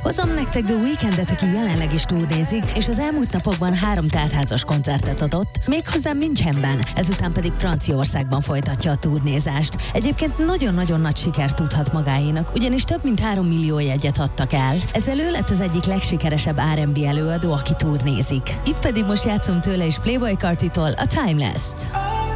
Hozom nektek The Weekendet, aki jelenleg is turnézik, és az elmúlt napokban 3 teltházas koncertet adott, méghozzá Münchenben, ezután pedig Franciaországban folytatja a turnézást. Egyébként nagyon-nagyon nagy sikert tudhat magáénak, ugyanis több mint 3 millió jegyet adtak el. Ezzel ő lett az egyik legsikeresebb R&B előadó, aki turnézik. Itt pedig most játszom tőle és Playboi Carti-tól a Timeless-t.